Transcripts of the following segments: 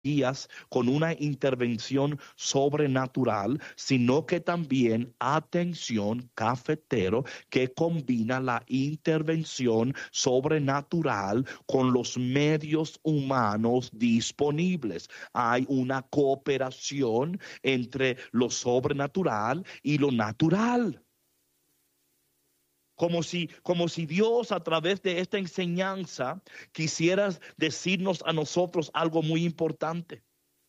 guías con una intervención sobrenatural, sino que también, atención, cafetero, que combina la intervención sobrenatural con los medios humanos disponibles. Hay una cooperación entre lo sobrenatural y lo natural. Como si Dios, a través de esta enseñanza, quisiera decirnos a nosotros algo muy importante.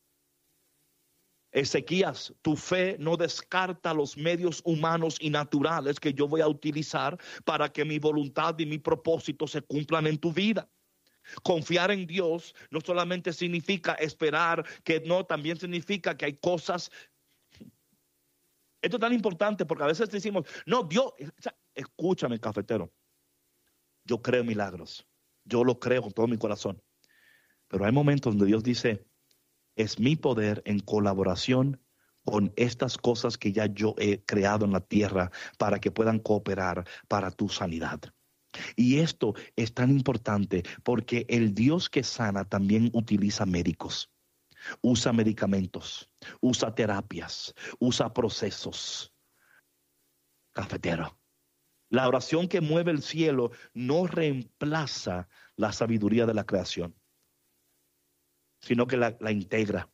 Ezequías, tu fe no descarta los medios humanos y naturales que yo voy a utilizar para que mi voluntad y mi propósito se cumplan en tu vida. Confiar en Dios no solamente significa esperar, que no, también significa que hay cosas. Esto es tan importante porque a veces decimos, no, Dios, escúchame, cafetero, yo creo en milagros, yo lo creo con todo mi corazón, pero hay momentos donde Dios dice, es mi poder en colaboración con estas cosas que ya yo he creado en la tierra para que puedan cooperar para tu sanidad. Y esto es tan importante porque el Dios que sana también utiliza médicos. Usa medicamentos, usa terapias, usa procesos. Cafetero, la oración que mueve el cielo no reemplaza la sabiduría de la creación, sino que la integra.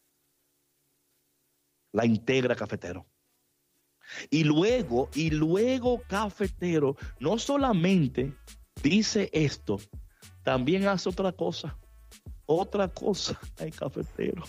La integra, cafetero. Y luego, cafetero, no solamente dice esto, también hace otra cosa. Otra cosa, ay, cafetero,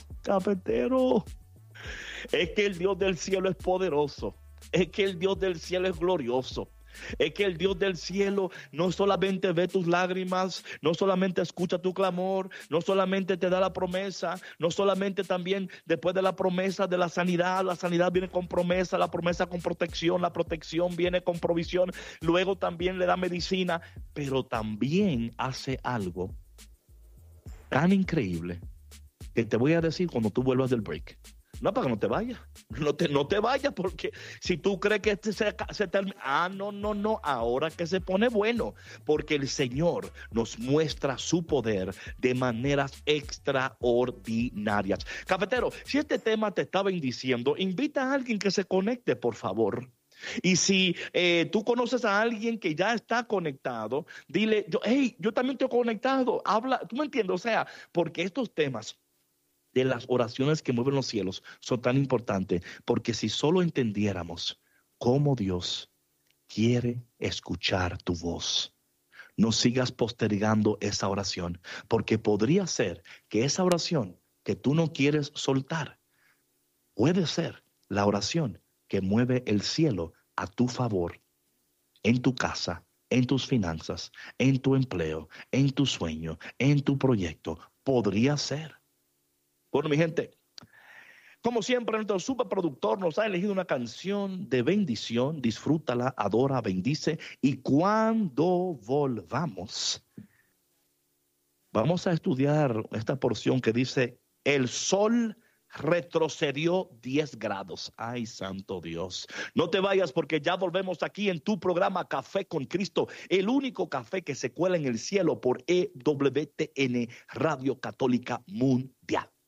es que el Dios del cielo es poderoso, es que el Dios del cielo es glorioso, es que el Dios del cielo no solamente ve tus lágrimas, no solamente escucha tu clamor, no solamente te da la promesa, no solamente también después de la promesa de la sanidad viene con promesa, la promesa con protección, la protección viene con provisión, luego también le da medicina, pero también hace algo tan increíble que te voy a decir cuando tú vuelvas del break. No, para que no te vayas. No te vayas porque si tú crees que se termina. No. Ahora que se pone bueno. Porque el Señor nos muestra su poder de maneras extraordinarias. Cafetero, si este tema te está bendiciendo, invita a alguien que se conecte, por favor. Y si tú conoces a alguien que ya está conectado, dile, yo también estoy conectado, habla, tú me entiendes, o sea, porque estos temas de las oraciones que mueven los cielos son tan importantes, porque si solo entendiéramos cómo Dios quiere escuchar tu voz, no sigas postergando esa oración, porque podría ser que esa oración que tú no quieres soltar, puede ser la oración que mueve el cielo a tu favor, en tu casa, en tus finanzas, en tu empleo, en tu sueño, en tu proyecto. Podría ser. Bueno, mi gente, como siempre, nuestro superproductor nos ha elegido una canción de bendición. Disfrútala, adora, bendice. Y cuando volvamos, vamos a estudiar esta porción que dice, el sol retrocedió 10 grados. Ay, santo Dios. No te vayas porque ya volvemos aquí en tu programa Café con Cristo, el único café que se cuela en el cielo por EWTN, Radio Católica Mundial.